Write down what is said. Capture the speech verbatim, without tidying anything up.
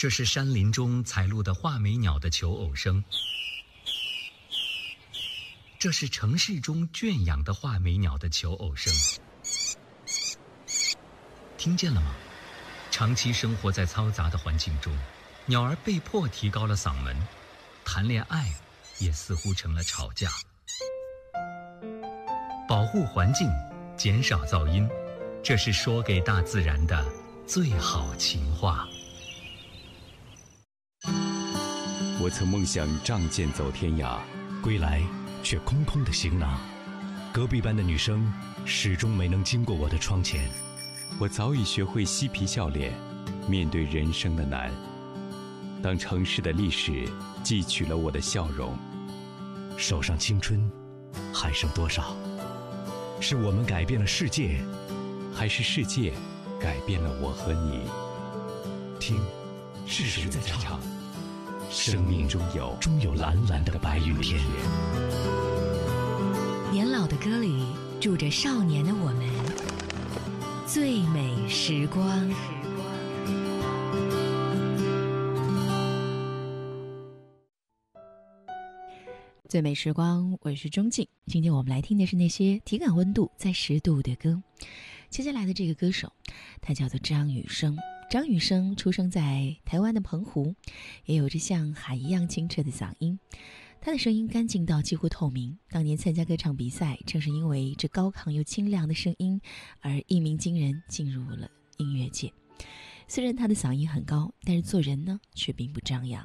这是山林中采录的画眉鸟的求偶声，这是城市中圈养的画眉鸟的求偶声。听见了吗？长期生活在嘈杂的环境中，鸟儿被迫提高了嗓门，谈恋爱也似乎成了吵架。保护环境，减少噪音，这是说给大自然的最好情话。 我曾梦想仗剑走天涯， 归来却空空的行囊。隔壁班的女生始终没能经过我的窗前。 我早已学会嬉皮笑脸，面对人生的难。当城市的历史汲取了我的笑容， 手上青春还剩多少？是我们改变了世界， 还是世界改变了我和你？ 听，是谁在唱？ 生命中有终有蓝蓝的白云天。 年老的歌里住着少年的我们，最美时光。最美时光，我是钟静。今天我们来听的是那些体感温度在十度的歌。接下来的这个歌手，他叫做张雨生。张雨生出生在台湾的澎湖，也有着像海一样清澈的嗓音。他的声音干净到几乎透明。当年参加歌唱比赛，正是因为这高亢又清亮的声音，而一鸣惊人，进入了音乐界。虽然他的嗓音很高，但是做人呢却并不张扬。